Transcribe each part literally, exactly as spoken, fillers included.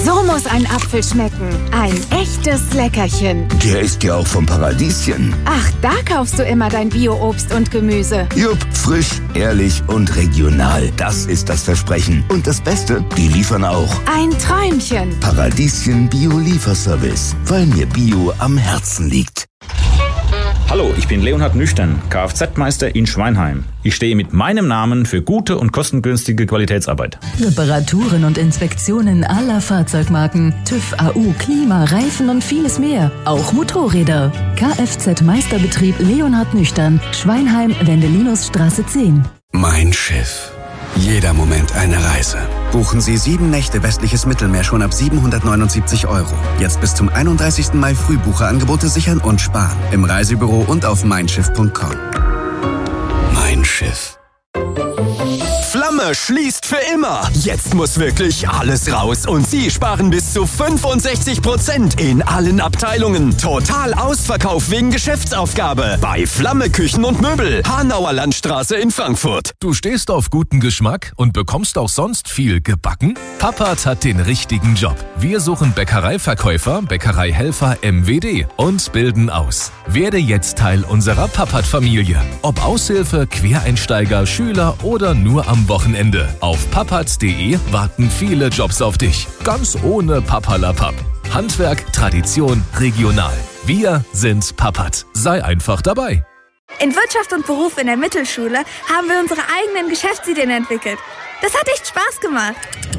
So muss ein Apfel schmecken. Ein echtes Leckerchen. Der ist ja auch vom Paradieschen. Ach, da kaufst du immer dein Bio-Obst und Gemüse. Jupp, frisch, ehrlich und regional. Das ist das Versprechen. Und das Beste, die liefern auch. Ein Träumchen. Paradieschen Bio-Lieferservice. Weil mir Bio am Herzen liegt. Hallo, ich bin Leonhard Nüchtern, Kfz-Meister in Schweinheim. Ich stehe mit meinem Namen für gute und kostengünstige Qualitätsarbeit. Reparaturen und Inspektionen aller Fahrzeugmarken, TÜV, A U, Klima, Reifen und vieles mehr. Auch Motorräder. Kfz-Meisterbetrieb Leonhard Nüchtern, Schweinheim, Wendelinusstraße zehn. Mein Schiff. Jeder Moment eine Reise. Buchen Sie sieben Nächte westliches Mittelmeer schon ab siebenhundertneunundsiebzig Euro. Jetzt bis zum einunddreißigsten Mai Frühbucherangebote sichern und sparen. Im Reisebüro und auf mein schiff punkt com. Mein Schiff. Flamme schließt für immer. Jetzt muss wirklich alles raus und Sie sparen bis zu fünfundsechzig Prozent in allen Abteilungen. Total Ausverkauf wegen Geschäftsaufgabe bei Flamme Küchen und Möbel, Hanauer Landstraße in Frankfurt. Du stehst auf guten Geschmack und bekommst auch sonst viel gebacken? Papert hat den richtigen Job. Wir suchen Bäckereiverkäufer, Bäckereihelfer M W D und bilden aus. Werde jetzt Teil unserer Papert-Familie. Ob Aushilfe, Quereinsteiger, Schüler oder nur am Wochenende. Auf papperts punkt de warten viele Jobs auf dich. Ganz ohne Papperlapapp. Handwerk, Tradition, regional. Wir sind Papert. Sei einfach dabei. In Wirtschaft und Beruf in der Mittelschule haben wir unsere eigenen Geschäftsideen entwickelt. Das hat echt Spaß gemacht.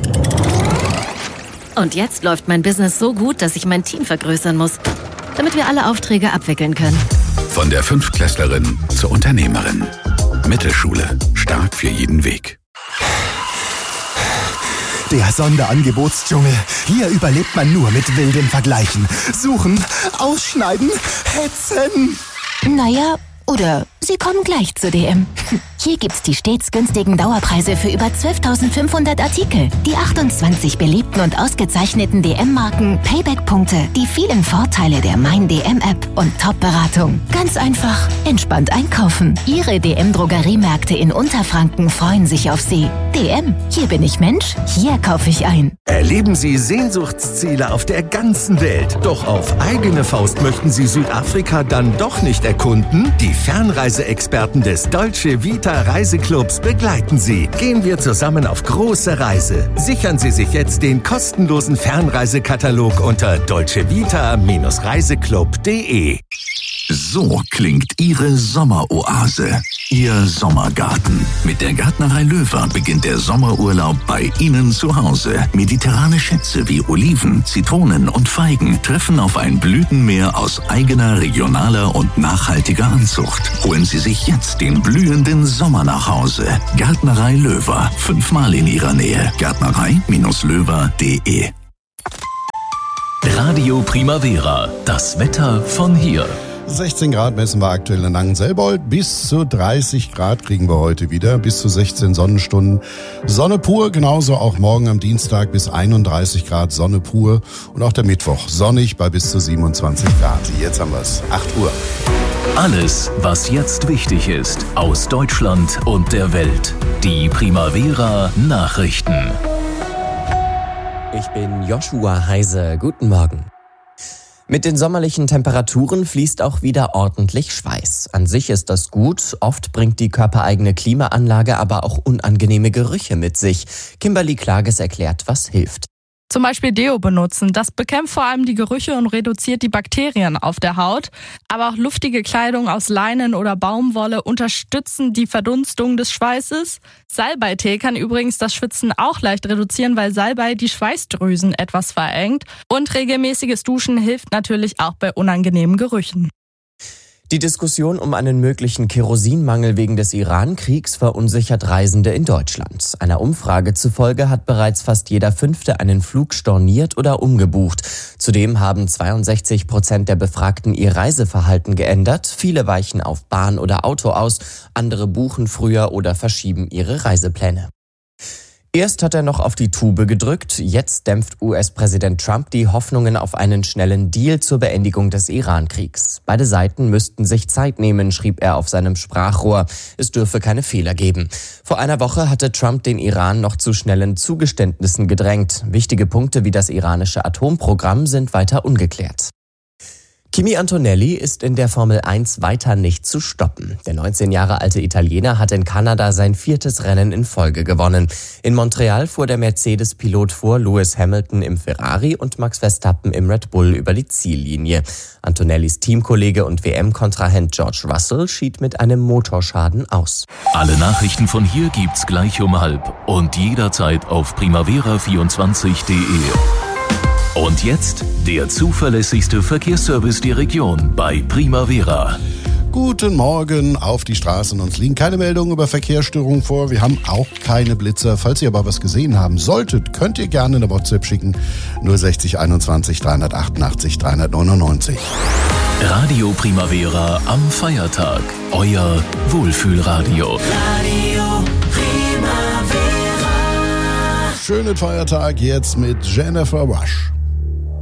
Und jetzt läuft mein Business so gut, dass ich mein Team vergrößern muss, damit wir alle Aufträge abwickeln können. Von der Fünftklässlerin zur Unternehmerin. Mittelschule. Stark für jeden Weg. Der Sonderangebotsdschungel. Hier überlebt man nur mit wilden Vergleichen. Suchen, ausschneiden, hetzen. Naja, oder Sie kommen gleich zu D M. Hier gibt's die stets günstigen Dauerpreise für über zwölftausendfünfhundert Artikel. Die achtundzwanzig beliebten und ausgezeichneten D M-Marken, Payback-Punkte, die vielen Vorteile der Mein D M-App und Top-Beratung. Ganz einfach, entspannt einkaufen. Ihre D M-Drogeriemärkte in Unterfranken freuen sich auf Sie. D M, hier bin ich Mensch, hier kaufe ich ein. Erleben Sie Sehnsuchtsziele auf der ganzen Welt. Doch auf eigene Faust möchten Sie Südafrika dann doch nicht erkunden? Die Fernreiseexperten des Dolce Vita Reiseclubs begleiten Sie. Gehen wir zusammen auf große Reise. Sichern Sie sich jetzt den kostenlosen Fernreisekatalog unter dolcevita reiseclub punkt de. So klingt Ihre Sommeroase, Ihr Sommergarten. Mit der Gärtnerei Löwer beginnt der Sommerurlaub bei Ihnen zu Hause. Mediterrane Schätze wie Oliven, Zitronen und Feigen treffen auf ein Blütenmeer aus eigener, regionaler und nachhaltiger Anzucht. Holen Sie sich jetzt den blühenden Sommer nach Hause. Gärtnerei Löwer, fünfmal in Ihrer Nähe. Gärtnerei Löwer punkt de. Radio Primavera, das Wetter von hier. sechzehn Grad messen wir aktuell in Langenselbold. Bis zu dreißig Grad kriegen wir heute wieder. Bis zu sechzehn Sonnenstunden. Sonne pur, genauso auch morgen am Dienstag bis einunddreißig Grad Sonne pur. Und auch der Mittwoch sonnig bei bis zu siebenundzwanzig Grad. Jetzt haben wir es. acht Uhr. Alles, was jetzt wichtig ist, aus Deutschland und der Welt. Die Primavera Nachrichten. Ich bin Joshua Heise. Guten Morgen. Mit den sommerlichen Temperaturen fließt auch wieder ordentlich Schweiß. An sich ist das gut, oft bringt die körpereigene Klimaanlage aber auch unangenehme Gerüche mit sich. Kimberly Klages erklärt, was hilft. Zum Beispiel Deo benutzen. Das bekämpft vor allem die Gerüche und reduziert die Bakterien auf der Haut. Aber auch luftige Kleidung aus Leinen oder Baumwolle unterstützen die Verdunstung des Schweißes. Salbeitee kann übrigens das Schwitzen auch leicht reduzieren, weil Salbei die Schweißdrüsen etwas verengt. Und regelmäßiges Duschen hilft natürlich auch bei unangenehmen Gerüchen. Die Diskussion um einen möglichen Kerosinmangel wegen des Iran-Kriegs verunsichert Reisende in Deutschland. Einer Umfrage zufolge hat bereits fast jeder Fünfte einen Flug storniert oder umgebucht. Zudem haben zweiundsechzig Prozent der Befragten ihr Reiseverhalten geändert. Viele weichen auf Bahn oder Auto aus, andere buchen früher oder verschieben ihre Reisepläne. Erst hat er noch auf die Tube gedrückt, jetzt dämpft U S-Präsident Trump die Hoffnungen auf einen schnellen Deal zur Beendigung des Iran-Kriegs. Beide Seiten müssten sich Zeit nehmen, schrieb er auf seinem Sprachrohr. Es dürfe keine Fehler geben. Vor einer Woche hatte Trump den Iran noch zu schnellen Zugeständnissen gedrängt. Wichtige Punkte wie das iranische Atomprogramm sind weiter ungeklärt. Kimi Antonelli ist in der Formel eins weiter nicht zu stoppen. Der neunzehn Jahre alte Italiener hat in Kanada sein viertes Rennen in Folge gewonnen. In Montreal fuhr der Mercedes-Pilot vor Lewis Hamilton im Ferrari und Max Verstappen im Red Bull über die Ziellinie. Antonellis Teamkollege und W M-Kontrahent George Russell schied mit einem Motorschaden aus. Alle Nachrichten von hier gibt's gleich um halb und jederzeit auf primavera vierundzwanzig punkt de. Und jetzt der zuverlässigste Verkehrsservice der Region bei Primavera. Guten Morgen auf die Straßen. Uns liegen keine Meldungen über Verkehrsstörungen vor. Wir haben auch keine Blitzer. Falls ihr aber was gesehen haben solltet, könnt ihr gerne eine WhatsApp schicken. null sechzig einundzwanzig dreihundertachtundachtzig dreihundertneunundneunzig. Radio Primavera am Feiertag. Euer Wohlfühlradio. Radio Primavera. Schönen Feiertag jetzt mit Jennifer Rush.